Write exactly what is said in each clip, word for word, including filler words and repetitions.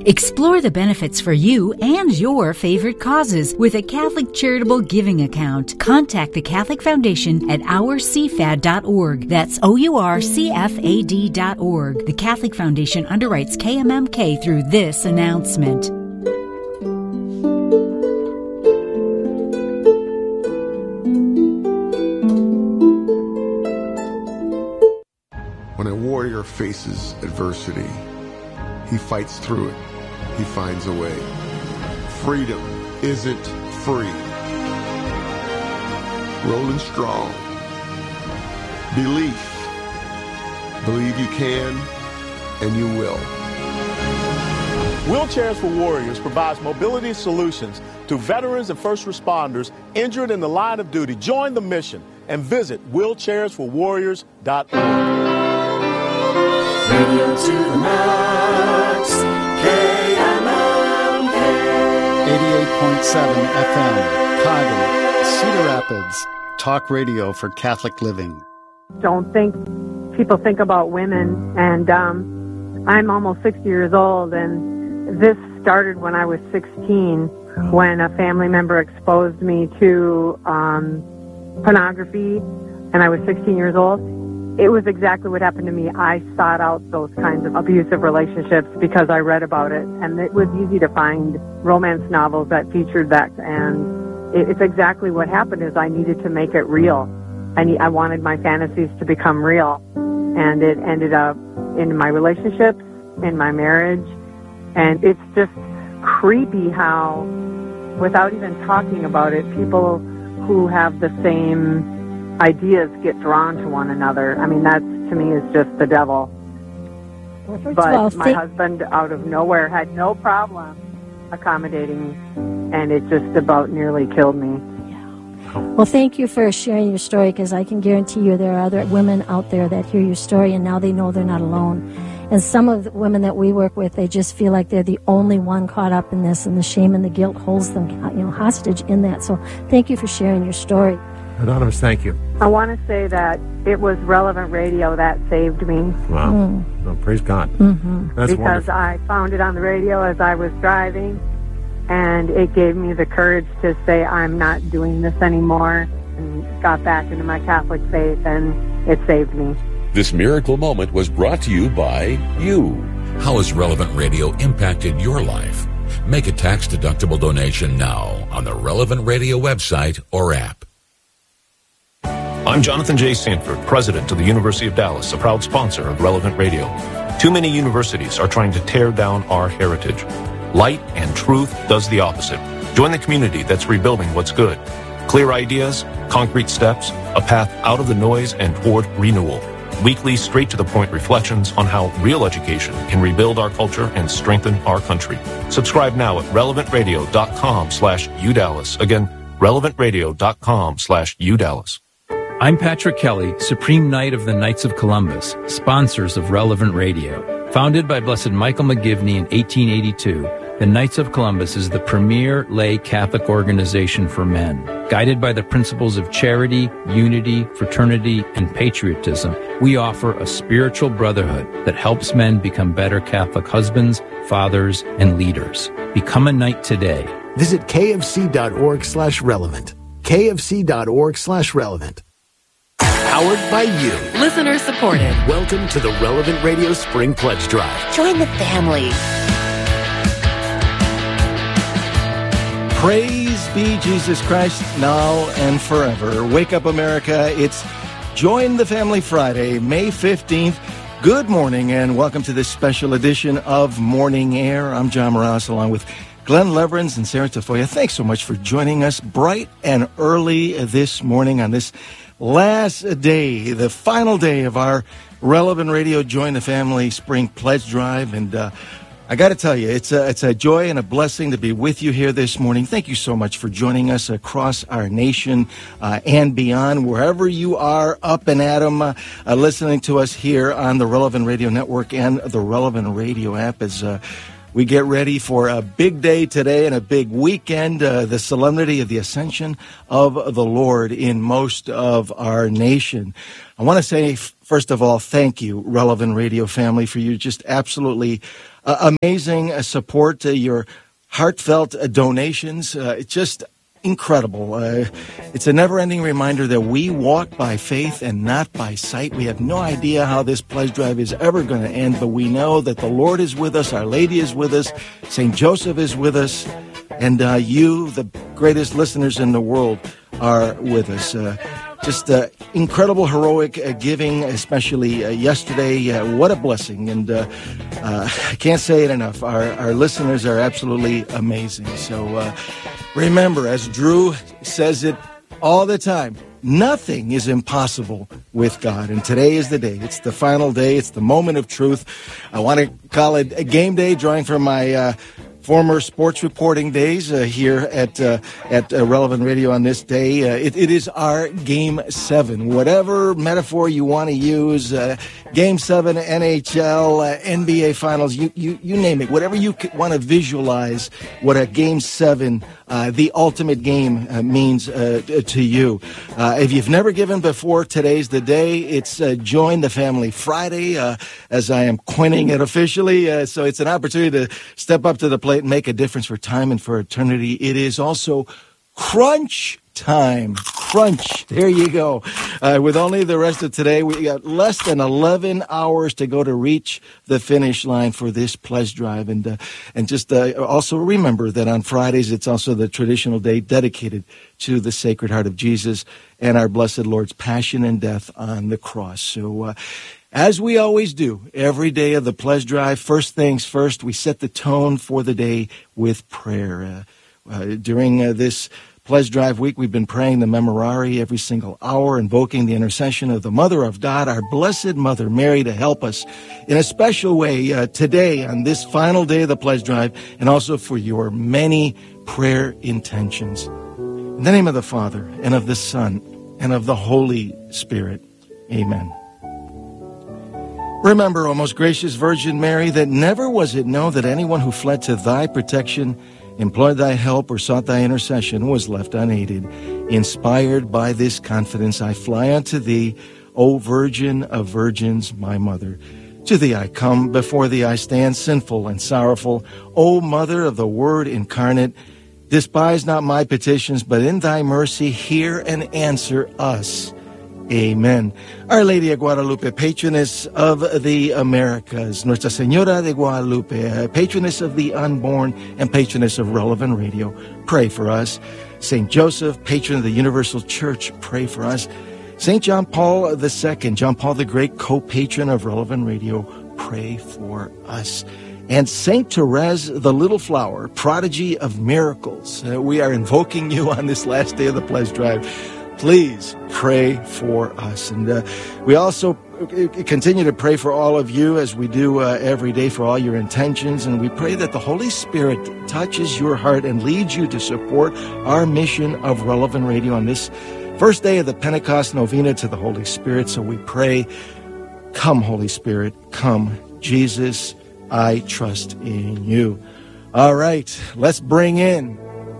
Explore the benefits for you and your favorite causes with a Catholic charitable giving account. Contact the Catholic Foundation at our c f a d dot org. That's O U R C F A D dot org. The Catholic Foundation underwrites K M M K through this announcement. When a warrior faces adversity, he fights through it. He finds a way. Freedom isn't free. Rolling strong. Belief. Believe you can, and you will. Wheelchairs for Warriors provides mobility solutions to veterans and first responders injured in the line of duty. Join the mission and visit wheelchairs for warriors dot org. Radio to the max, K M M K. eighty-eight point seven F M, Chicago, Cedar Rapids, talk radio for Catholic living. Don't think, people think about women, and um, I'm almost sixty years old, and this started when I was sixteen, when a family member exposed me to um, pornography, and I was sixteen years old. It was exactly what happened to me. I sought out those kinds of abusive relationships because I read about it, and it was easy to find romance novels that featured that, and it, it's exactly what happened is I needed to make it real. I, need, I wanted my fantasies to become real, and it ended up in my relationships, in my marriage, and it's just creepy how, without even talking about it, people who have the same ideas get drawn to one another. I mean, that to me is just the devil. Well, first but of all, my think- husband, out of nowhere, had no problem accommodating, and it just about nearly killed me. Well, thank you for sharing your story, because I can guarantee you there are other women out there that hear your story, and now they know they're not alone. And some of the women that we work with, they just feel like they're the only one caught up in this, and the shame and the guilt holds them, you know, hostage in that. So thank you for sharing your story. Anonymous, thank you. I want to say that it was Relevant Radio that saved me. Wow. Mm. Well, praise God. Mm-hmm. That's because wonderful. I found it on the radio as I was driving, and it gave me the courage to say I'm not doing this anymore, and got back into my Catholic faith, and it saved me. This miracle moment was brought to you by you. How has Relevant Radio impacted your life? Make a tax-deductible donation now on the Relevant Radio website or app. I'm Jonathan J. Sanford, president of the University of Dallas, a proud sponsor of Relevant Radio. Too many universities are trying to tear down our heritage. Light and truth does the opposite. Join the community that's rebuilding what's good. Clear ideas, concrete steps, a path out of the noise and toward renewal. Weekly, straight-to-the-point reflections on how real education can rebuild our culture and strengthen our country. Subscribe now at relevant radio dot com slash U Dallas. Again, relevant radio dot com slash U Dallas. I'm Patrick Kelly, Supreme Knight of the Knights of Columbus, sponsors of Relevant Radio. Founded by Blessed Michael McGivney in eighteen eighty-two, the Knights of Columbus is the premier lay Catholic organization for men. Guided by the principles of charity, unity, fraternity, and patriotism, we offer a spiritual brotherhood that helps men become better Catholic husbands, fathers, and leaders. Become a knight today. Visit kfc.org slash relevant. kfc.org slash relevant. Powered by you. Listener supported. Welcome to the Relevant Radio Spring Pledge Drive. Join the family. Praise be Jesus Christ, now and forever. Wake up, America. It's Join the Family Friday, May fifteenth. Good morning, and welcome to this special edition of Morning Air. I'm John Morales, along with Glenn Leverins and Sarah Tafoya. Thanks so much for joining us bright and early this morning on this last day, the final day of our Relevant Radio Join the Family Spring Pledge Drive. And uh, I got to tell you, it's a, it's a joy and a blessing to be with you here this morning. Thank you so much for joining us across our nation uh, and beyond, wherever you are, up and at 'em, uh, uh, listening to us here on the Relevant Radio Network and the Relevant Radio app as uh, we get ready for a big day today and a big weekend, uh, the solemnity of the Ascension of the Lord in most of our nation. I want to say, first of all, thank you, Relevant Radio family, for your just absolutely uh, amazing uh, support, uh, your heartfelt uh, donations. Uh, it's just incredible. Uh, it's a never-ending reminder that we walk by faith and not by sight. We have no idea how this pledge drive is ever going to end, but we know that the Lord is with us, Our Lady is with us, Saint Joseph is with us, and uh, you, the greatest listeners in the world, are with us. Uh, just uh, incredible, heroic uh, giving, especially uh, yesterday. Uh, what a blessing. And uh, uh, I can't say it enough. Our, our listeners are absolutely amazing. So uh, remember, as Drew says it all the time, nothing is impossible with God. And today is the day. It's the final day. It's the moment of truth. I want to call it a game day, drawing from my uh, former sports reporting days uh, here at uh, at uh, Relevant Radio on this day. Uh, it, it is our Game seven. Whatever metaphor you want to use, uh, Game seven, N H L, uh, N B A Finals, you, you, you name it. Whatever you want to visualize what a Game seven, uh, the ultimate game, uh, means uh, to you. Uh, if you've never given before, today's the day. It's uh, Join the Family Friday, uh, as I am coining it officially. Uh, so it's an opportunity to step up to the plate and make a difference for time and for eternity. It is also crunch time. Crunch. There you go. Uh, with only the rest of today, we got less than eleven hours to go to reach the finish line for this pledge drive. And uh, and just uh, also remember that on Fridays, it's also the traditional day dedicated to the Sacred Heart of Jesus and our Blessed Lord's passion and death on the cross. So, uh, as we always do, every day of the pledge drive, first things first, we set the tone for the day with prayer. Uh, uh, during uh, this pledge drive week, we've been praying the Memorare every single hour, invoking the intercession of the Mother of God, our Blessed Mother Mary, to help us in a special way uh, today on this final day of the pledge drive, and also for your many prayer intentions. In the name of the Father, and of the Son, and of the Holy Spirit. Amen. Remember, O most gracious Virgin Mary, that never was it known that anyone who fled to thy protection, implored thy help, or sought thy intercession was left unaided. Inspired by this confidence, I fly unto thee, O Virgin of Virgins, my Mother. To thee I come, before thee I stand, sinful and sorrowful. O Mother of the Word incarnate, despise not my petitions, but in thy mercy hear and answer us. Amen. Our Lady of Guadalupe, patroness of the Americas, Nuestra Señora de Guadalupe, patroness of the unborn and patroness of Relevant Radio, pray for us. Saint Joseph, patron of the Universal Church, pray for us. Saint John Paul the Second, John Paul the Great, co-patron of Relevant Radio, pray for us. And Saint Therese, the Little Flower, prodigy of miracles, uh, we are invoking you on this last day of the pledge drive. Please pray for us. And uh, we also continue to pray for all of you, as we do uh, every day, for all your intentions. And we pray that the Holy Spirit touches your heart and leads you to support our mission of Relevant Radio on this first day of the Pentecost Novena to the Holy Spirit. So we pray, come, Holy Spirit, come. Jesus, I trust in you. All right, let's bring in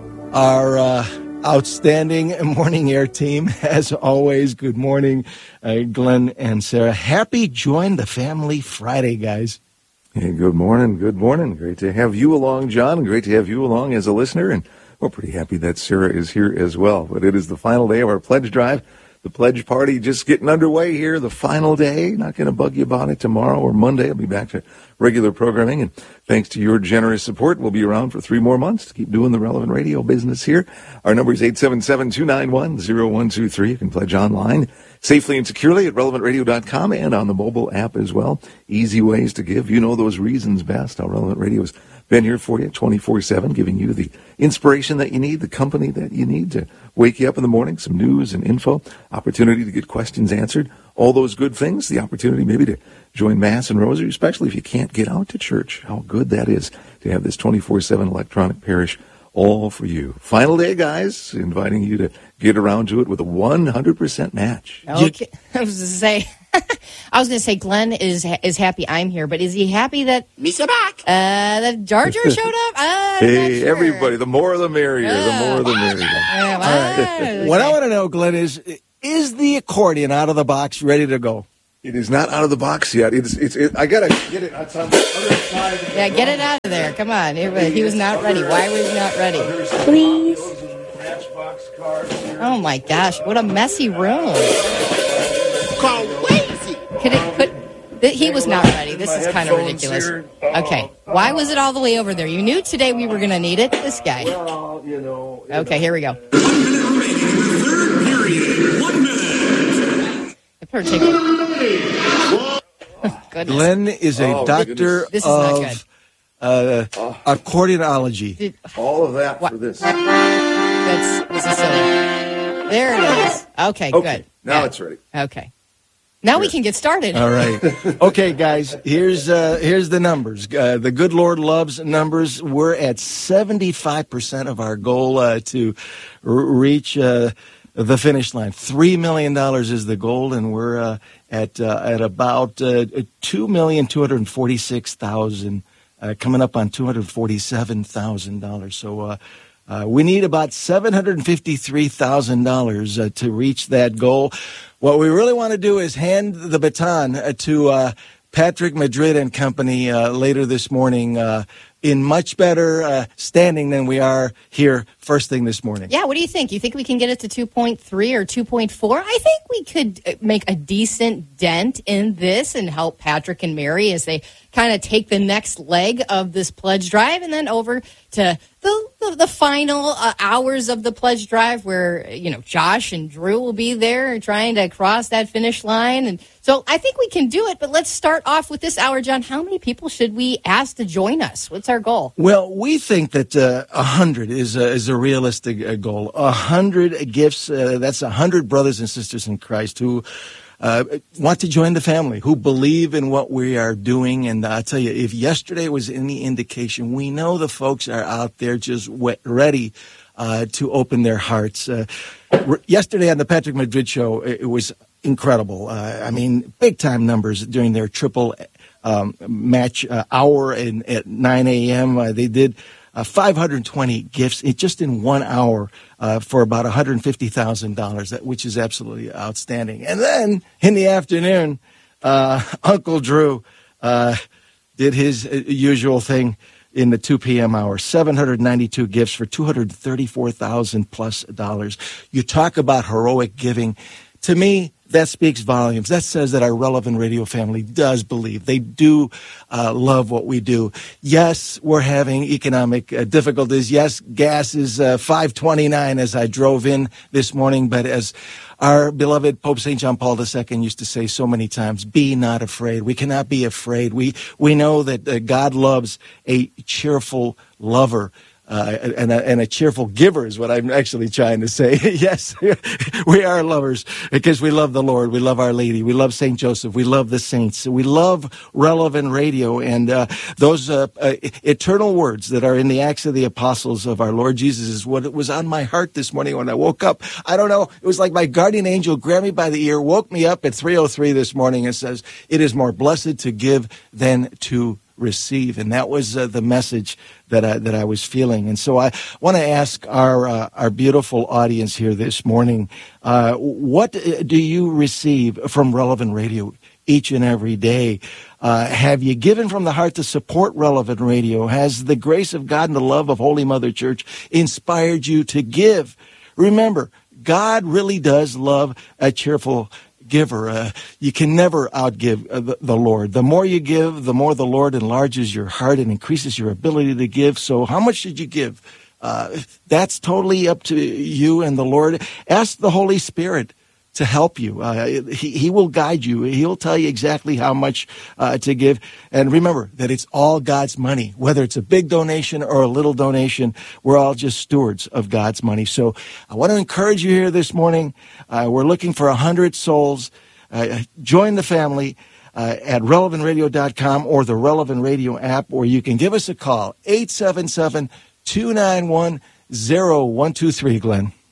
our Uh, outstanding morning air team. As always, good morning, uh, Glenn and Sarah. Happy Join the Family Friday, guys. Hey, good morning, good morning. Great to have you along, John. Great to have you along as a listener, and we're pretty happy that Sarah is here as well. But it is the final day of our pledge drive. The pledge party just getting underway here, the final day. Not going to bug you about it tomorrow or Monday. I'll be back to regular programming. And thanks to your generous support, we'll be around for three more months to keep doing the Relevant Radio business here. Our number is eight seven seven, two nine one, zero one two three. You can pledge online safely and securely at relevant radio dot com and on the mobile app as well. Easy ways to give. You know those reasons best. How Relevant Radio has been here for you twenty-four seven, giving you the inspiration that you need, the company that you need to wake you up in the morning, some news and info, opportunity to get questions answered, all those good things, the opportunity maybe to join Mass and Rosary, especially if you can't get out to church. How good that is to have this twenty-four seven electronic parish all for you. Final day, guys, inviting you to get around to it with a one hundred percent match. Okay. I was going to say, I was going to say Glenn is is happy I'm here, but is he happy that Misa back? Uh, that Jar Jar showed up? Uh, hey, sure. Everybody, the more the merrier. Uh, the more the merrier. Uh, All right. What I want to know, Glenn, is is the accordion out of the box ready to go? It is not out of the box yet. It's it's. It, I gotta get it. It's on the other side. Of the yeah, get it out of there. Come on. He, he was not ready. Why was he not ready? Please. Oh my gosh! What a messy room. Crazy. Could it? Could th- he was not ready. This is kind of ridiculous. Okay, why was it all the way over there? You knew today we were going to need it. This guy. Well, you know. Okay, here we go. One minute remaining in the third period. One minute. I better take it. Goodness. Glenn is a Oh, doctor goodness. This is not good. of uh, Oh. accordiology. Did- All of that What? for this. That's this is silly. There it is. Okay, Okay, good. now Yeah. it's ready. Okay. Now we can get started. All right. Okay, guys, here's uh, here's the numbers. Uh, the good Lord loves numbers. We're at seventy-five percent of our goal uh, to r- reach uh, the finish line. three million dollars is the goal, and we're uh, at uh, at about uh, two million two hundred forty-six thousand dollars, uh, coming up on two hundred forty-seven thousand dollars. So uh, uh, we need about seven hundred fifty-three thousand dollars uh, to reach that goal. What we really want to do is hand the baton uh, to uh, Patrick Madrid and company uh, later this morning uh, in much better uh, standing than we are here first thing this morning. Yeah, what do you think? You think we can get it to two point three or two point four? I think we could uh, make a decent dent in this and help Patrick and Mary as they kind of take the next leg of this pledge drive and then over to the the, the final uh, hours of the pledge drive where, you know, Josh and Drew will be there trying to cross that finish line. And so I think we can do it, but let's start off with this hour, John. How many people should we ask to join us? What's our goal? Well, we think that uh, one hundred is a, is a realistic uh, goal. one hundred gifts, uh, that's one hundred brothers and sisters in Christ who uh, want to join the family, who believe in what we are doing. And I tell you, if yesterday was any indication, we know the folks are out there just wet, ready uh, to open their hearts. Uh, re- yesterday on the Patrick Madrid show, it, it was incredible. Uh, I mean, big-time numbers during their triple um, match uh, hour in, at nine a.m. Uh, they did Uh, five hundred twenty gifts it just in one hour uh, for about one hundred fifty thousand dollars, that which is absolutely outstanding. And then in the afternoon, uh, Uncle Drew uh, did his uh, usual thing in the two p.m. hour, seven hundred ninety-two gifts for two hundred thirty-four thousand plus dollars. You talk about heroic giving. To me, that speaks volumes. That says that our Relevant Radio family does believe. They do uh, love what we do. Yes, we're having economic uh, difficulties. Yes, gas is uh, five twenty-nine as I drove in this morning. But as our beloved Pope Saint John Paul the Second used to say so many times, be not afraid. We cannot be afraid. We, we know that uh, God loves a cheerful lover. Uh, and, a, and a cheerful giver is what I'm actually trying to say. Yes, we are lovers because we love the Lord. We love Our Lady. We love Saint Joseph. We love the saints. We love Relevant Radio. And uh, those uh, uh, eternal words that are in the Acts of the Apostles of our Lord Jesus is what it was on my heart this morning when I woke up. I don't know. It was like my guardian angel grabbed me by the ear, woke me up at three oh three this morning and says, it is more blessed to give than to receive. And that was uh, the message that I, that I was feeling. And so I want to ask our uh, our beautiful audience here this morning, uh, what do you receive from Relevant Radio each and every day? Uh, have you given from the heart to support Relevant Radio? Has the grace of God and the love of Holy Mother Church inspired you to give? Remember, God really does love a cheerful giver. Uh, you can never outgive uh, the, the Lord. The more you give, the more the Lord enlarges your heart and increases your ability to give. So how much did you give? Uh, that's totally up to you and the Lord. Ask the Holy Spirit to help you. Uh, he, he will guide you. He'll tell you exactly how much uh, to give. And remember that it's all God's money, whether it's a big donation or a little donation. We're all just stewards of God's money. So I want to encourage you here this morning. Uh, we're looking for one hundred souls. Uh, join the family uh, at relevant radio dot com or the Relevant Radio app, or you can give us a call, eight seven seven, two nine one, zero one two three, Glenn.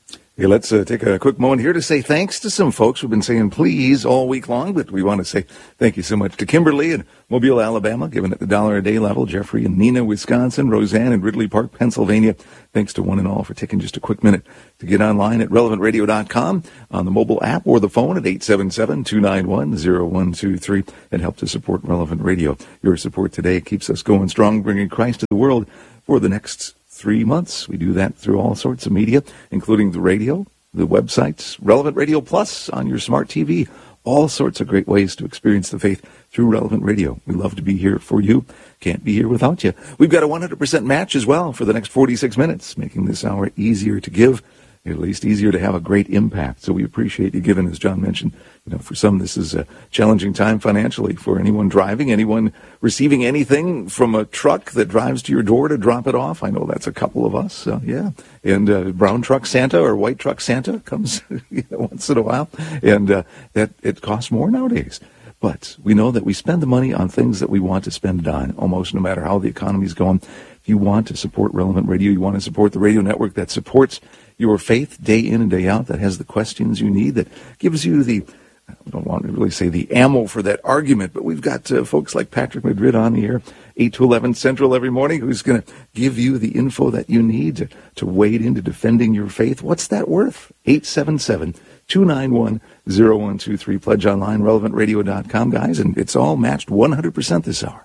Hey, let's uh, take a quick moment here to say thanks to some folks who've been saying please all week long, but we want to say thank you so much to Kimberly in Mobile, Alabama, giving it the dollar a day level, Jeffrey and Nina, Wisconsin, Roseanne in Ridley Park, Pennsylvania. Thanks to one and all for taking just a quick minute to get online at relevant radio dot com, on the mobile app or the phone at eight seven seven, two nine one, zero one two three, and help to support Relevant Radio. Your support today keeps us going strong, bringing Christ to the world for the next three months. We do that through all sorts of media, including the radio, the websites, Relevant Radio Plus on your smart T V, all sorts of great ways to experience the faith through Relevant Radio. We love to be here for you. Can't be here without you. We've got a one hundred percent match as well for the next forty-six minutes, making this hour easier to give, at least easier to have a great impact. So we appreciate you giving, as John mentioned. You know, for some, this is a challenging time financially for anyone driving, anyone receiving anything from a truck that drives to your door to drop it off. I know that's a couple of us, uh, yeah. And uh, brown truck Santa or white truck Santa comes you know, once in a while, and uh, that it costs more nowadays. But we know that we spend the money on things that we want to spend it on, almost no matter how the economy's going. If you want to support Relevant Radio, you want to support the radio network that supports your faith day in and day out, that has the questions you need, that gives you the, I don't want to really say the ammo for that argument, but we've got uh, folks like Patrick Madrid on the air, eight to eleven Central every morning, who's going to give you the info that you need to, to wade into defending your faith. What's that worth? eight seven seven, two nine one, zero one two three. Pledge online, relevant radio dot com, guys, and it's all matched one hundred percent this hour.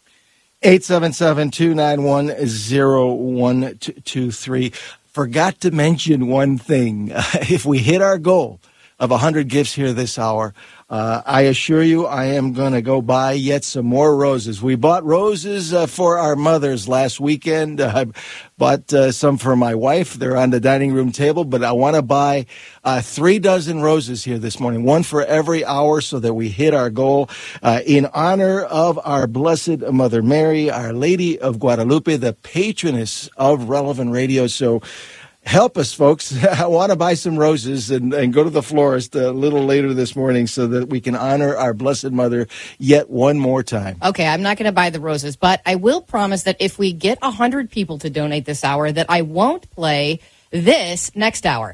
eight seven seven, two nine one, zero one two three. Forgot to mention one thing. Uh, if we hit our goal of one hundred gifts here this hour, uh, I assure you I am going to go buy yet some more roses. We bought roses uh, for our mothers last weekend. Uh, I bought uh, some for my wife. They're on the dining room table, but I want to buy uh, three dozen roses here this morning, one for every hour so that we hit our goal uh, in honor of our Blessed Mother Mary, Our Lady of Guadalupe, the patroness of Relevant Radio. So help us, folks. I want to buy some roses and, and go to the florist a little later this morning so that we can honor our Blessed Mother yet one more time. Okay, I'm not going to buy the roses, but I will promise that if we get one hundred people to donate this hour, that I won't play this next hour.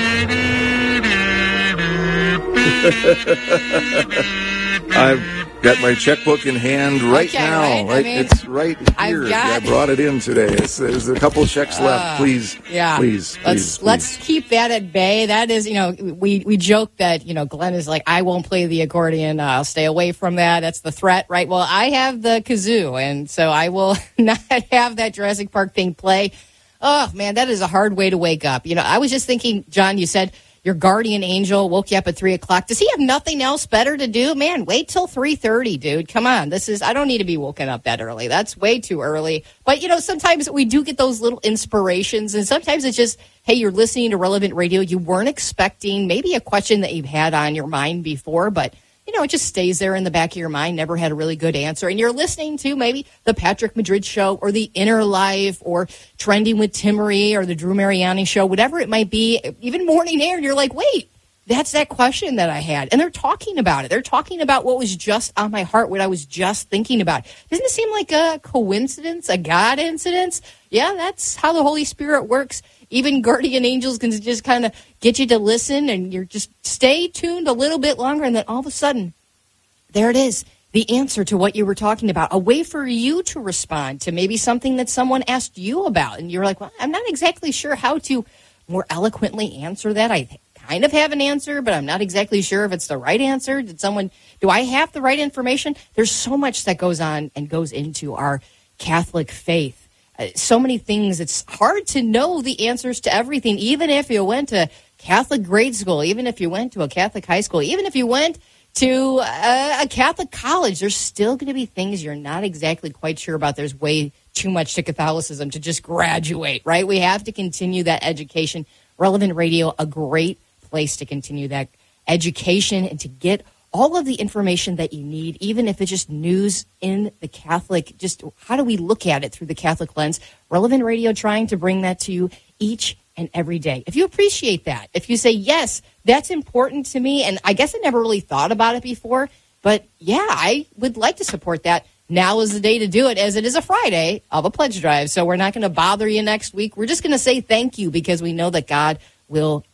I've got my checkbook in hand right okay, now. Right? Right, I mean, it's right here. Got, yeah, I brought it in today. It's, there's a couple checks left. Uh, please, yeah. please, please, let's please. let's keep that at bay. That is, you know, we we joke that you know Glenn is like, I won't play the accordion. Uh, I'll stay away from that. That's the threat, right? Well, I have the kazoo, and so I will not have that Jurassic Park thing play. Oh man, that is a hard way to wake up. You know, I was just thinking, John, you said your guardian angel woke you up at three o'clock. Does he have nothing else better to do? Man, wait till three thirty, dude. Come on. This is, I don't need to be woken up that early. That's way too early. But, you know, sometimes we do get those little inspirations, and sometimes it's just, hey, you're listening to Relevant Radio. You weren't expecting maybe a question that you've had on your mind before, but, you know, it just stays there in the back of your mind, never had a really good answer. And you're listening to maybe the Patrick Madrid Show or the Inner Life or Trending with Timmery or the Drew Mariani Show, whatever it might be, even Morning Air. And you're like, wait, that's that question that I had. And they're talking about it. They're talking about what was just on my heart, what I was just thinking about. Doesn't it seem like a coincidence, a God incidence? Yeah, that's how the Holy Spirit works. Even guardian angels can just kind of get you to listen, and you're just stay tuned a little bit longer, and then all of a sudden, there it is, the answer to what you were talking about, a way for you to respond to maybe something that someone asked you about. And you're like, well, I'm not exactly sure how to more eloquently answer that. I kind of have an answer, but I'm not exactly sure if it's the right answer. Did someone, do I have the right information? There's so much that goes on and goes into our Catholic faith. Uh, so many things. It's hard to know the answers to everything, even if you went to Catholic grade school, even if you went to a Catholic high school, even if you went to a, a Catholic college. There's still going to be things you're not exactly quite sure about. There's way too much to Catholicism to just graduate, right? We have to continue that education. Relevant Radio, a great place to continue that education and to get all of the information that you need, even if it's just news in the Catholic, just how do we look at it through the Catholic lens? Relevant Radio trying to bring that to you each and every day. If you appreciate that, if you say, yes, that's important to me, and I guess I never really thought about it before, but yeah, I would like to support that. Now is the day to do it, as it is a Friday of a pledge drive. So we're not going to bother you next week. We're just going to say thank you because we know that God will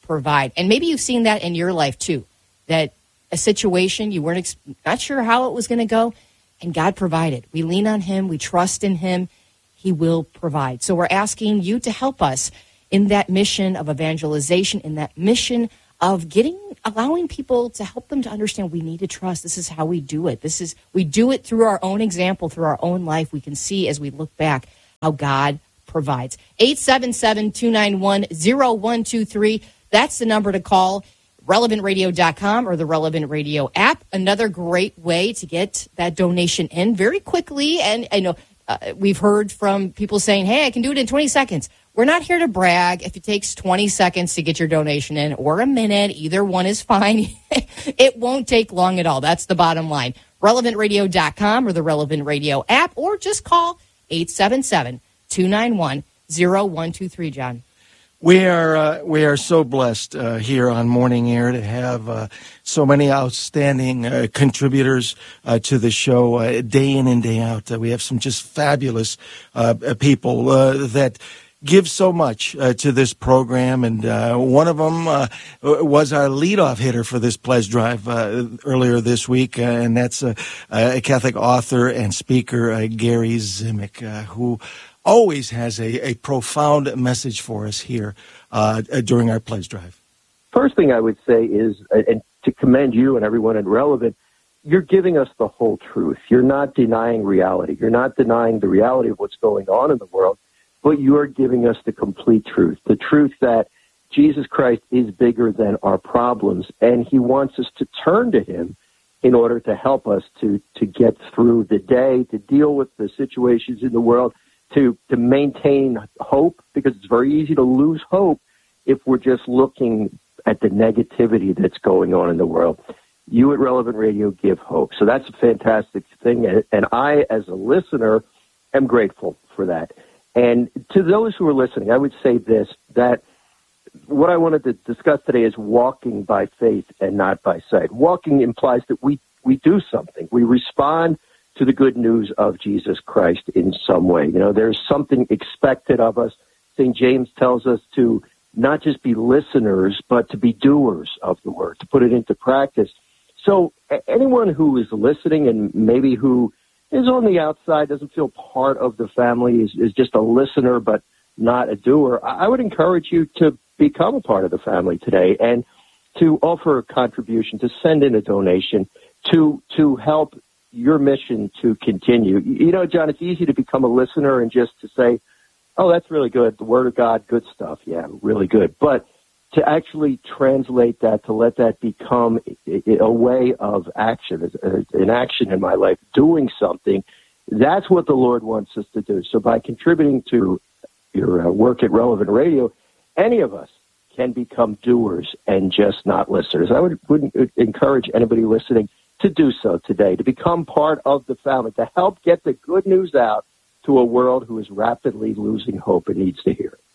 provide. And maybe you've seen that in your life too, that a situation you weren't ex- not sure how it was going to go, and God provided. We lean on him. We trust in him. He will provide. So we're asking you to help us in that mission of evangelization, in that mission of getting, allowing people to help them to understand we need to trust. This is how we do it. This is, we do it through our own example, through our own life. We can see as we look back how God provides. eight seven seven, two nine one, zero one two three. That's the number to call. relevant radio dot com or the Relevant Radio app. Another great way to get that donation in very quickly. And I know uh, we've heard from people saying, hey, I can do it in twenty seconds. We're not here to brag. If it takes twenty seconds to get your donation in or a minute, either one is fine. It won't take long at all. That's the bottom line. relevant radio dot com or the Relevant Radio app, or just call eight seven seven, two nine one, zero one two three, John. We are uh, we are so blessed uh, here on Morning Air to have uh, so many outstanding uh, contributors uh, to the show uh, day in and day out. Uh, we have some just fabulous uh, people uh, that give so much uh, to this program, and uh, one of them uh, was our leadoff hitter for this pledge drive uh, earlier this week, uh, and that's uh, a Catholic author and speaker, uh, Gary Zimek, uh, who always has a, a profound message for us here uh, during our pledge drive. First thing I would say is, and to commend you and everyone at Relevant, you're giving us the whole truth. You're not denying reality. You're not denying the reality of what's going on in the world, but you are giving us the complete truth, the truth that Jesus Christ is bigger than our problems, and he wants us to turn to him in order to help us to, to get through the day, to deal with the situations in the world, to, to maintain hope, because it's very easy to lose hope if we're just looking at the negativity that's going on in the world. You at Relevant Radio give hope. So that's a fantastic thing, and, and I, as a listener, am grateful for that. And to those who are listening, I would say this, that what I wanted to discuss today is walking by faith and not by sight. Walking implies that we, we do something. We respond to the good news of Jesus Christ in some way. You know, there's something expected of us. Saint James tells us to not just be listeners, but to be doers of the word, to put it into practice. So anyone who is listening and maybe who is on the outside, doesn't feel part of the family, is, is just a listener but not a doer, I would encourage you to become a part of the family today and to offer a contribution, to send in a donation, to to help your mission to continue. You know, John, it's easy to become a listener and just to say, oh, that's really good, the Word of God, good stuff, yeah, really good. But to actually translate that, to let that become a way of action, an action in my life, doing something, that's what the Lord wants us to do. So by contributing to your work at Relevant Radio, any of us can become doers and just not listeners. I would, would encourage anybody listening to do so today, to become part of the family, to help get the good news out to a world who is rapidly losing hope and needs to hear it.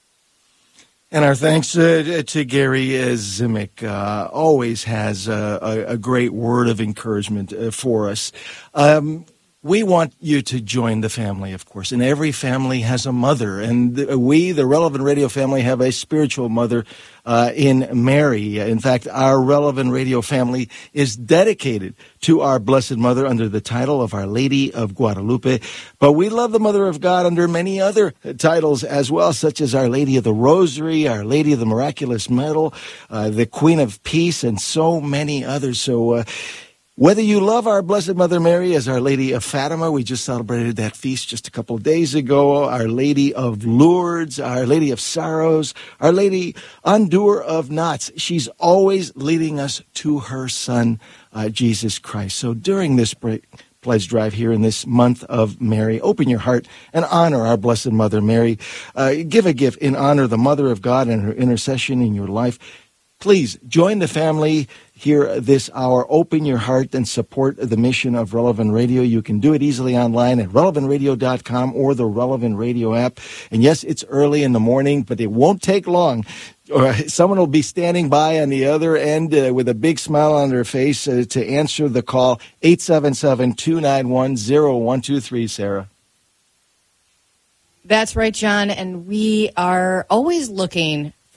And our thanks uh, to Gary uh, Zimek. Uh, always has uh, a, a great word of encouragement uh, for us. Um, we want you to join the family, of course, and every family has a mother. And we, the Relevant Radio family, have a spiritual mother uh, in Mary. In fact, our Relevant Radio family is dedicated to our Blessed Mother under the title of Our Lady of Guadalupe. But we love the Mother of God under many other titles as well, such as Our Lady of the Rosary, Our Lady of the Miraculous Medal, uh, the Queen of Peace, and so many others. So, uh, whether you love our Blessed Mother Mary as Our Lady of Fatima, we just celebrated that feast just a couple of days ago, Our Lady of Lourdes, Our Lady of Sorrows, Our Lady Undoer of Knots, she's always leading us to her Son, uh, Jesus Christ. So during this break, pledge drive here in this month of Mary, open your heart and honor our Blessed Mother Mary. Uh, give a gift in honor of the Mother of God and her intercession in your life. Please join the family here this hour. Open your heart and support the mission of Relevant Radio. You can do it easily online at relevant radio dot com or the Relevant Radio app. And yes, it's early in the morning, but it won't take long. Or someone will be standing by on the other end uh, with a big smile on their face uh, to answer the call. eight seven seven, two nine one, zero one two three, Sarah. That's right, John. And we are always looking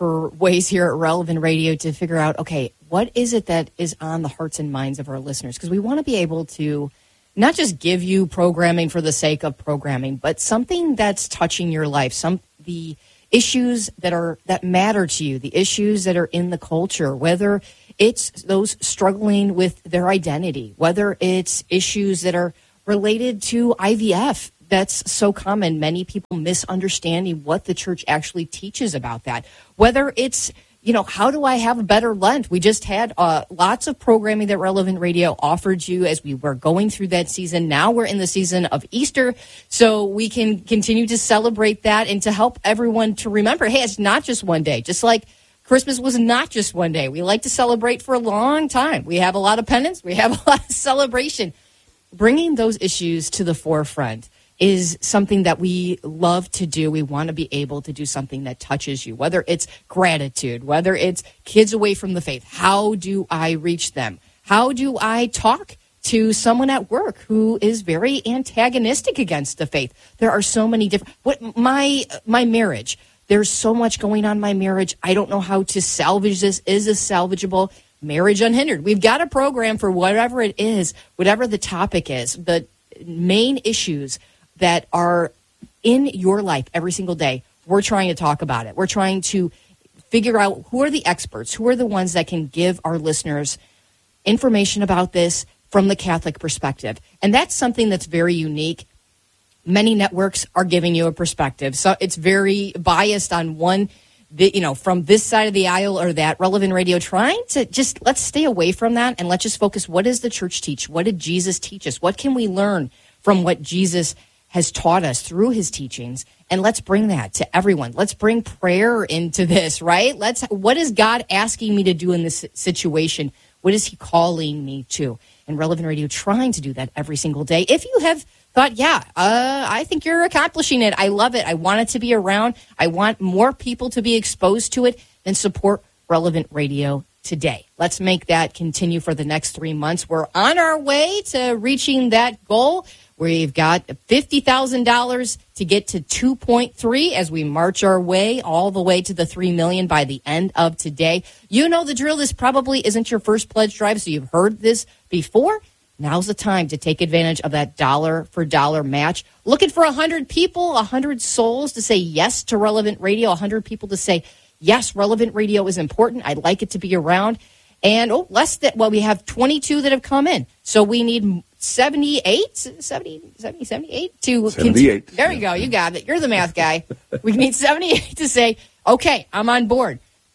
for ways here at Relevant Radio to figure out, okay, what is it that is on the hearts and minds of our listeners? Because we want to be able to not just give you programming for the sake of programming, but something that's touching your life, some the issues that are that matter to you, the issues that are in the culture, whether it's those struggling with their identity, whether it's issues that are related to I V F. That's so common. Many people misunderstanding what the church actually teaches about that. Whether it's, you know, how do I have a better Lent? We just had uh, lots of programming that Relevant Radio offered you as we were going through that season. Now we're in the season of Easter, so we can continue to celebrate that and to help everyone to remember, hey, it's not just one day. Just like Christmas was not just one day. We like to celebrate for a long time. We have a lot of penance. We have a lot of celebration. Bringing those issues to the forefront is something that we love to do. We want to be able to do something that touches you, whether it's gratitude, whether it's kids away from the faith. How do I reach them? How do I talk to someone at work who is very antagonistic against the faith? There are so many different, what my, my marriage, there's so much going on in my marriage. I don't know how to salvage this. Is this salvageable? Marriage Unhindered. We've got a program for whatever it is, whatever the topic is, the main issues that are in your life every single day. We're trying to talk about it. We're trying to figure out who are the experts, who are the ones that can give our listeners information about this from the Catholic perspective. And that's something that's very unique. Many networks are giving you a perspective. So it's very biased on one, you know, from this side of the aisle or that. Relevant Radio trying to just, let's stay away from that and let's just focus. What does the church teach? What did Jesus teach us? What can we learn from what Jesus has taught us through his teachings? And let's bring that to everyone. Let's bring prayer into this, right? Let's, what is God asking me to do in this situation? What is he calling me to? And Relevant Radio trying to do that every single day. If you have thought, yeah, uh, I think you're accomplishing it. I love it. I want it to be around. I want more people to be exposed to it. Then support Relevant Radio today. Let's make that continue for the next three months. We're on our way to reaching that goal. We've got fifty thousand dollars to get to two point three as we march our way all the way to the three million dollars by the end of today. You know the drill. This probably isn't your first pledge drive, so you've heard this before. Now's the time to take advantage of that dollar for dollar match. Looking for one hundred people, one hundred souls to say yes to Relevant Radio, one hundred people to say, yes, Relevant Radio is important. I'd like it to be around. And, oh, less than, well, we have twenty-two that have come in. So we need seventy-eight, seventy, seventy, seventy-eight to seventy-eight. Continue. There you go. You got it. You're the math guy. We need seventy-eight to say, okay, I'm on board.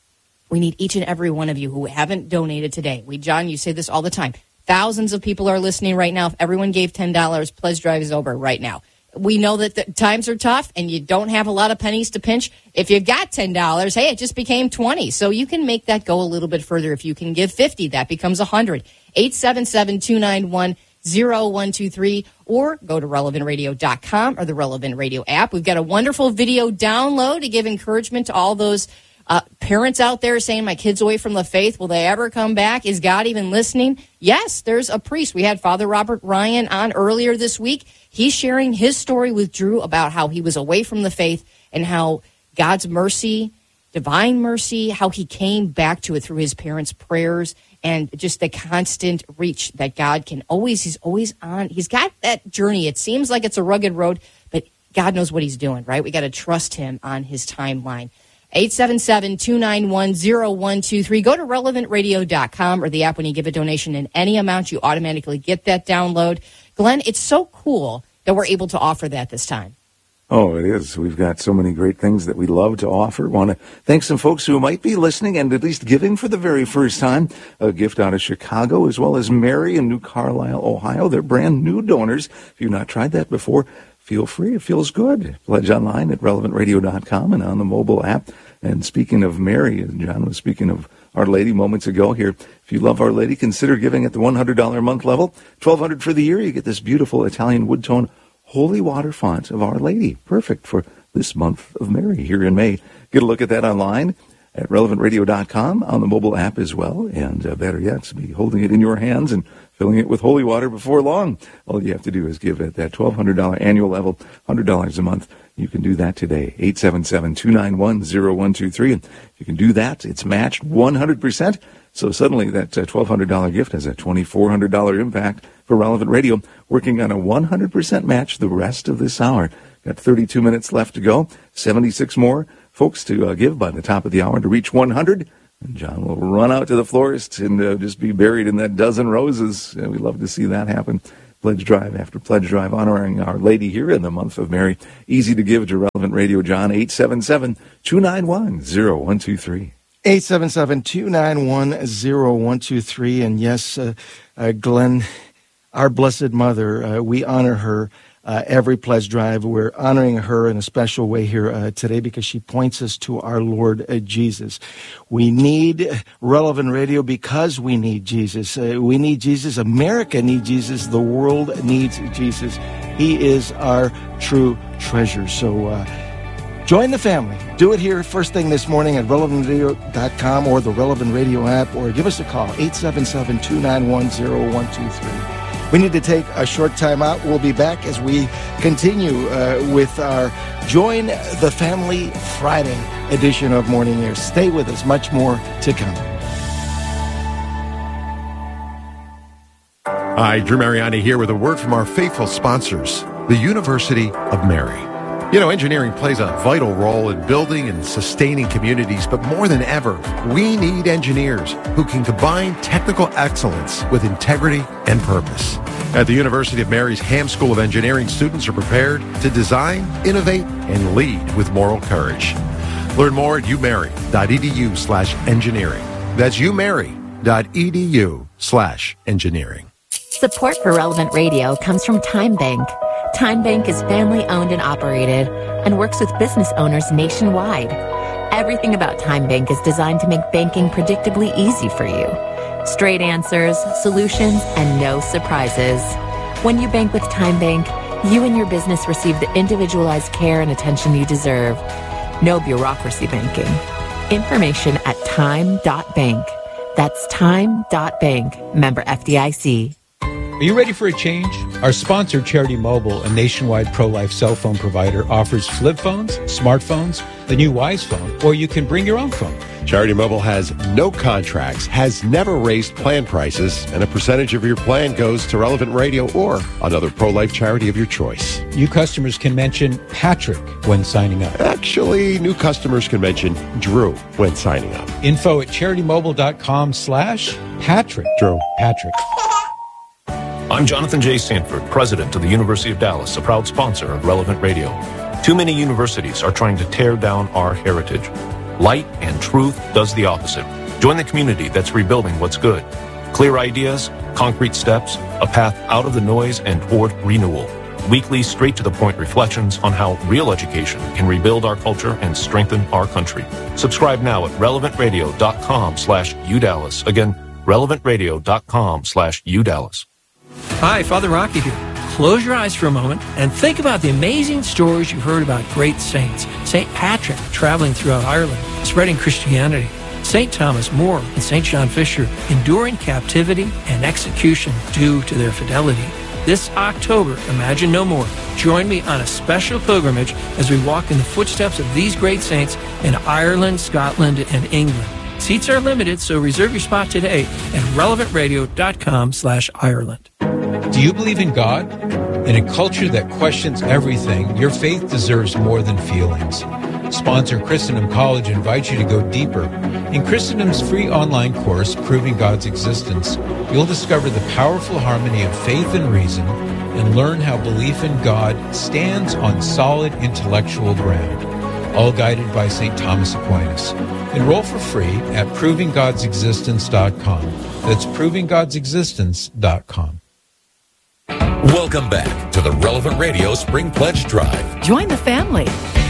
We need each and every one of you who haven't donated today. We, John, you say this all the time. Thousands of people are listening right now. If everyone gave ten dollars, pledge drive is over right now. We know that the times are tough and you don't have a lot of pennies to pinch. If you got ten dollars, hey, it just became twenty. So you can make that go a little bit further. If you can give fifty, that becomes one hundred. eight seven seven, two nine one, zero one two three or go to relevant radio dot com or the Relevant Radio app. We've got a wonderful video download to give encouragement to all those uh, parents out there saying, my kid's away from the faith. Will they ever come back? Is God even listening? Yes, there's a priest. We had Father Robert Ryan on earlier this week. He's sharing his story with Drew about how he was away from the faith and how God's mercy, divine mercy, how he came back to it through his parents' prayers and just the constant reach that God can always, he's always on. He's got that journey. It seems like it's a rugged road, but God knows what he's doing, right? We got to trust him on his timeline. eight seven seven, two nine one, zero one two three. Go to relevant radio dot com or the app. When you give a donation in any amount, you automatically get that download. Glenn, it's so cool that we're able to offer that this time. Oh, it is. We've got so many great things that we love to offer. Want to thank some folks who might be listening and at least giving for the very first time. A gift out of Chicago, as well as Mary in New Carlisle, Ohio. They're brand new donors. If you've not tried that before, feel free. It feels good. Pledge online at relevant radio dot com and on the mobile app. And speaking of Mary, and John was speaking of Our Lady moments ago here. If you love Our Lady, consider giving at the one hundred dollars a month level. twelve hundred dollars for the year. You get this beautiful Italian wood tone holy water font of Our Lady. Perfect for this month of Mary here in May. Get a look at that online at relevant radio dot com, on the mobile app as well, and uh, better yet, be holding it in your hands and filling it with holy water before long. All you have to do is give at that twelve hundred dollars annual level, one hundred dollars a month. You can do that today, eight seven seven, two nine one, zero one two three. And if you can do that, it's matched one hundred percent. So suddenly that uh, twelve hundred dollars gift has a twenty-four hundred dollars impact for Relevant Radio, working on a one hundred percent match the rest of this hour. Got thirty-two minutes left to go, seventy-six more folks to uh, give by the top of the hour to reach one hundred. And John will run out to the florist and uh, just be buried in that dozen roses. Uh, we'd love to see that happen. Pledge Drive after Pledge Drive, honoring Our Lady here in the month of Mary. Easy to give to Relevant Radio, John, eight seven seven, two nine one, zero one two three. eight seven seven, two nine one, zero one two three. And yes, uh, uh, Glenn, our Blessed Mother, uh, we honor her uh, every Pledge Drive. We're honoring her in a special way here uh, today because she points us to our Lord uh, Jesus. We need Relevant Radio because we need Jesus. Uh, we need Jesus. America needs Jesus. The world needs Jesus. He is our true treasure. So uh, join the family. Do it here first thing this morning at relevant radio dot com or the Relevant Radio app, or give us a call, eight seven seven, two nine one, zero one two three. We need to take a short time out. We'll be back as we continue uh, with our Join the Family Friday edition of Morning Air. Stay with us. Much more to come. Hi, Drew Mariani here with a word from our faithful sponsors, the University of Mary. You know, engineering plays a vital role in building and sustaining communities, but more than ever, we need engineers who can combine technical excellence with integrity and purpose. At the University of Mary's Ham School of Engineering, students are prepared to design, innovate, and lead with moral courage. Learn more at umary.edu slash engineering. That's umary.edu slash engineering. Support for Relevant Radio comes from Time Bank. Time Bank is family-owned and operated and works with business owners nationwide. Everything about Time Bank is designed to make banking predictably easy for you. Straight answers, solutions, and no surprises. When you bank with Time Bank, you and your business receive the individualized care and attention you deserve. No bureaucracy banking. Information at time dot bank. That's time dot bank. Member F D I C. Are you ready for a change? Our sponsor, Charity Mobile, a nationwide pro-life cell phone provider, offers flip phones, smartphones, the new Wise phone, or you can bring your own phone. Charity Mobile has no contracts, has never raised plan prices, and a percentage of your plan goes to Relevant Radio or another pro-life charity of your choice. New customers can mention Patrick when signing up. Actually, new customers can mention Drew when signing up. Info at charitymobile.com slash Patrick. Drew. Patrick. I'm Jonathan J. Sanford, president of the University of Dallas, a proud sponsor of Relevant Radio. Too many universities are trying to tear down our heritage. Light and truth does the opposite. Join the community that's rebuilding what's good. Clear ideas, concrete steps, a path out of the noise and toward renewal. Weekly, straight-to-the-point reflections on how real education can rebuild our culture and strengthen our country. Subscribe now at relevant radio dot com slash U Dallas. Again, relevant radio dot com slash U Dallas. Hi, Father Rocky here. Close your eyes for a moment and think about the amazing stories you've heard about great saints. Saint Patrick traveling throughout Ireland, spreading Christianity. Saint Thomas More and Saint John Fisher enduring captivity and execution due to their fidelity. This October, Imagine No More. Join me on a special pilgrimage as we walk in the footsteps of these great saints in Ireland, Scotland, and England. Seats are limited, so reserve your spot today at relevant radio dot com slash Ireland. Do you believe in God? In a culture that questions everything, your faith deserves more than feelings. Sponsor Christendom College invites you to go deeper. In Christendom's free online course, Proving God's Existence, you'll discover the powerful harmony of faith and reason and learn how belief in God stands on solid intellectual ground, all guided by Saint Thomas Aquinas. Enroll for free at proving gods existence dot com. That's proving gods existence dot com. Welcome back to the Relevant Radio Spring Pledge Drive. Join the family.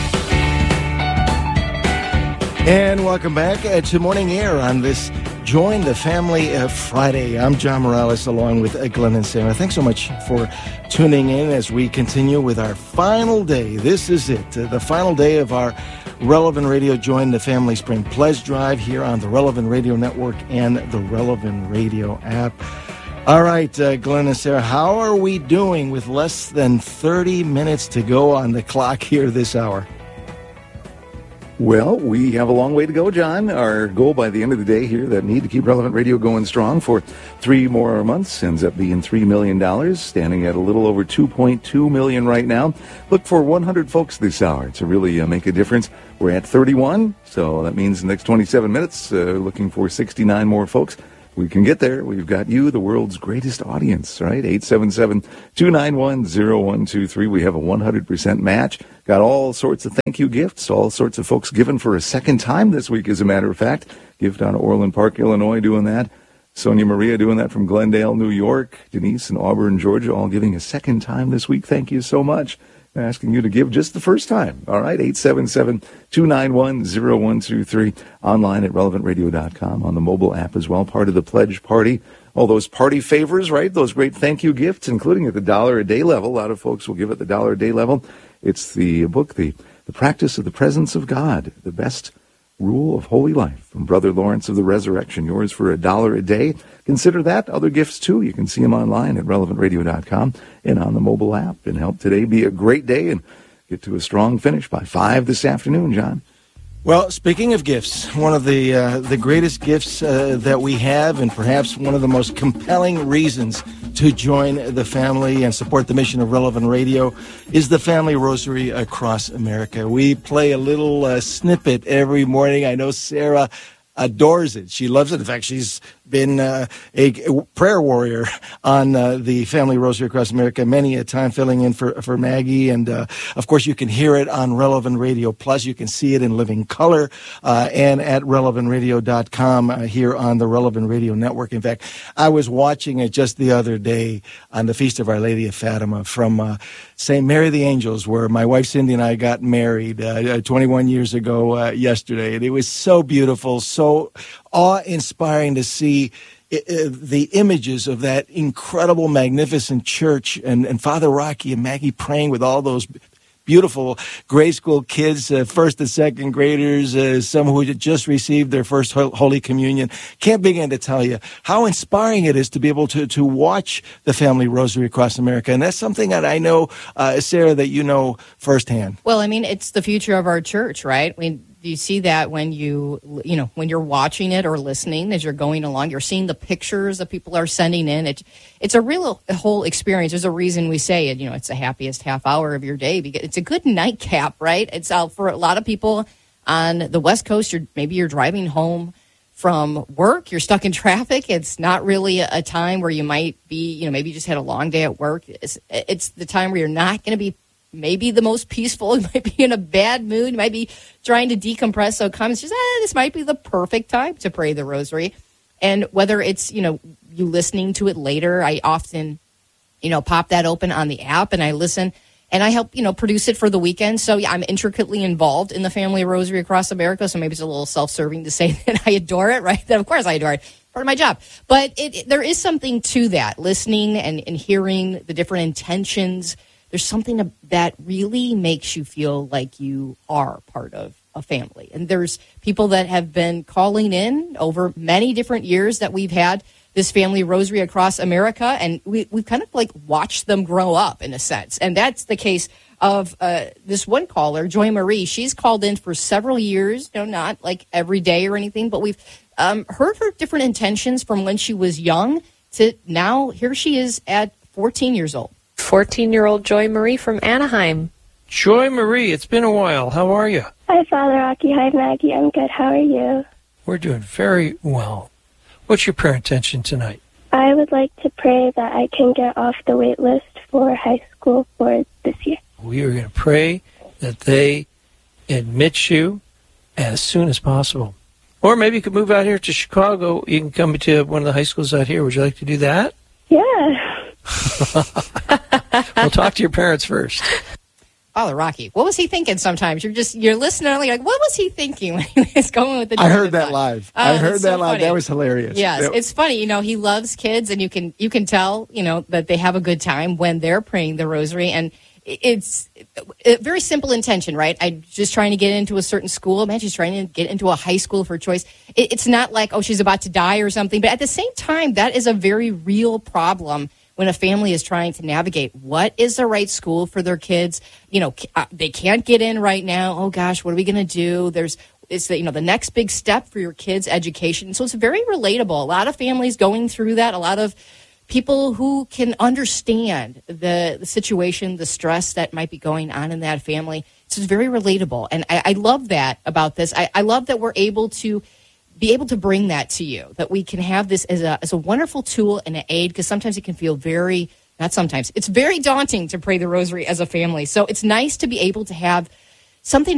And welcome back uh, to Morning Air on this Join the Family uh, Friday. I'm John Morales along with uh, Glenn and Sarah. Thanks so much for tuning in as we continue with our final day. This is it, uh, the final day of our Relevant Radio. Join the Family Spring Pledge Drive here on the Relevant Radio Network and the Relevant Radio app. All right, uh, Glenn and Sarah, how are we doing with less than thirty minutes to go on the clock here this hour? Well, we have a long way to go, John. Our goal by the end of the day here, that need to keep Relevant Radio going strong for three more months, ends up being three million dollars, standing at a little over two point two million dollars right now. Look for one hundred folks this hour to really uh, make a difference. We're at thirty-one, so that means the next twenty-seven minutes, uh, looking for sixty-nine more folks. We can get there. We've got you, the world's greatest audience, right? eight seven seven, two nine one, zero one two three. We have a one hundred percent match. Got all sorts of thank you gifts, all sorts of folks giving for a second time this week, as a matter of fact. Gift out of Orland Park, Illinois, doing that. Sonia Maria doing that from Glendale, New York. Denise and Auburn, Georgia, all giving a second time this week. Thank you so much. Asking you to give just the first time. All right, eight seven seven, two nine one, zero one two three. Online at relevant radio dot com, on the mobile app as well, part of the Pledge Party. All those party favors, right? Those great thank you gifts, including at the dollar a day level. A lot of folks will give at the dollar a day level. It's the book, the, the Practice of the Presence of God, the best rule of holy life, from Brother Lawrence of the Resurrection. Yours for a dollar a day. Consider that. Other gifts, too. You can see them online at relevant radio dot com and on the mobile app. And help today be a great day and get to a strong finish by five this afternoon, John. Well, speaking of gifts, one of the uh, the greatest gifts uh, that we have, and perhaps one of the most compelling reasons to join the family and support the mission of Relevant Radio, is the Family Rosary Across America. We play a little uh, snippet every morning. I know Sarah adores it. She loves it. In fact, she's been uh, a prayer warrior on uh, the Family Rosary Across America many a time, filling in for, for Maggie. And, uh, of course, you can hear it on Relevant Radio Plus. You can see it in living color uh, and at relevant radio dot com uh, here on the Relevant Radio Network. In fact, I was watching it just the other day on the Feast of Our Lady of Fatima from uh, Saint Mary the Angels, where my wife Cindy and I got married uh, twenty-one years ago uh, yesterday. And it was so beautiful, so awe-inspiring to see uh, the images of that incredible, magnificent church, and, and Father Rocky and Maggie praying with all those beautiful grade school kids, uh, first and second graders, uh, some who had just received their first Holy Communion. Can't begin to tell you how inspiring it is to be able to, to watch the Family Rosary Across America. And that's something that I know, uh, Sarah, that you know firsthand. Well, I mean, it's the future of our church, right? I mean, you see that when you, you know, when you're watching it or listening as you're going along, you're seeing the pictures that people are sending in. It, it's a real a whole experience. There's a reason we say it, you know, it's the happiest half hour of your day, because it's a good nightcap, right? It's out for a lot of people on the West Coast. You're, maybe you're driving home from work, you're stuck in traffic. It's not really a, a time where you might be, you know, maybe you just had a long day at work. It's, it's the time where you're not going to be maybe the most peaceful. You might be in a bad mood. You might be trying to decompress. So it comes just, eh, this might be the perfect time to pray the rosary. And whether it's, you know, you listening to it later, I often, you know, pop that open on the app and I listen and I help, you know, produce it for the weekend. So yeah, I'm intricately involved in the Family Rosary Across America. So maybe it's a little self-serving to say that I adore it, right? That of course I adore it. Part of my job. But it, it, there is something to that, listening and, and hearing the different intentions. There's something that really makes you feel like you are part of a family. And there's people that have been calling in over many different years that we've had this Family Rosary Across America, and we, we've kind of like watched them grow up in a sense. And that's the case of uh, this one caller, Joy Marie. She's called in for several years, you know, not like every day or anything, but we've um, heard her different intentions from when she was young to now. Here she is at fourteen years old. fourteen-year-old Joy Marie from Anaheim. Joy Marie, it's been a while. How are you? Hi, Father Rocky. Hi, Maggie. I'm good. How are you? We're doing very well. What's your prayer intention tonight? I would like to pray that I can get off the wait list for high school for this year. We are going to pray that they admit you as soon as possible. Or maybe you could move out here to Chicago. You can come to one of the high schools out here. Would you like to do that? Yeah. We'll talk to your parents first. Father Rocky, what was he thinking sometimes? You're just, you're listening and like, what was he thinking when he was going with the I heard that live. Oh, I heard that so live. funny. That was hilarious. Yes, It- it's funny. You know, he loves kids, and you can you can tell, you know, that they have a good time when they're praying the rosary. And it's a very simple intention, right? I'm just trying to get into a certain school. Imagine she's trying to get into a high school for choice. It, it's not like, oh, she's about to die or something. But at the same time, that is a very real problem when a family is trying to navigate what is the right school for their kids. You know, they can't get in right now. Oh, gosh, what are we going to do? There's it's the, you know, the next big step for your kids' education. So it's very relatable. A lot of families going through that, a lot of people who can understand the, the situation, the stress that might be going on in that family. It's just very relatable. And I, I love that about this. I, I love that we're able to be able to bring that to you, that we can have this as a, as a wonderful tool and an aid, because sometimes it can feel very, not sometimes, it's very daunting to pray the rosary as a family. So it's nice to be able to have something